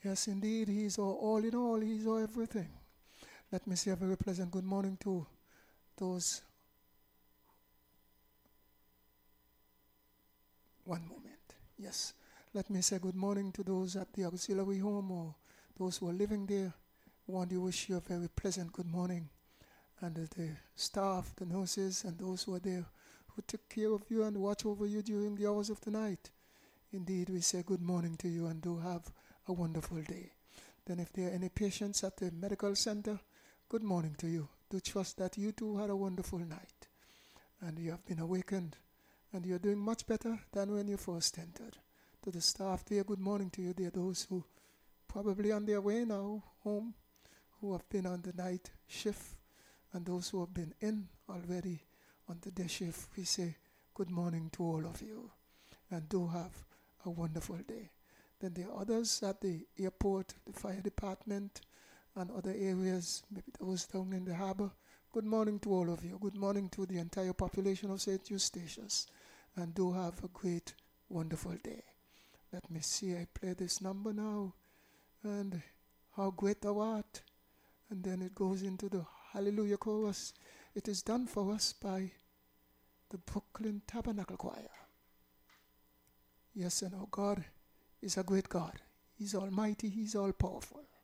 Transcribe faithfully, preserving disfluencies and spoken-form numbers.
Yes, indeed, He's all, all in all, He's all everything. Let me say a very pleasant good morning to those. One moment. Yes. Let me say good morning to those at the auxiliary home or those who are living there. I want to wish you a very pleasant good morning. And the staff, the nurses, and those who are there who took care of you and watch over you during the hours of the night. Indeed, we say good morning to you and do have a wonderful day. Then if there are any patients at the medical center, good morning to you. Do trust that you too had a wonderful night and you have been awakened and you're doing much better than when you first entered. To the staff there, good morning to you. There are those who probably on their way now home who have been on the night shift and those who have been in already on the day shift. We say good morning to all of you and do have a wonderful day. Then there are others at the airport, the fire department, and other areas, maybe those down in the harbor. Good morning to all of you. Good morning to the entire population of Saint Eustatius. And do have a great, wonderful day. Let me see, I play this number now. And how great thou art. And then it goes into the Hallelujah chorus. It is done for us by the Brooklyn Tabernacle Choir. Yes, and our God is a great God. He's almighty, He's all powerful.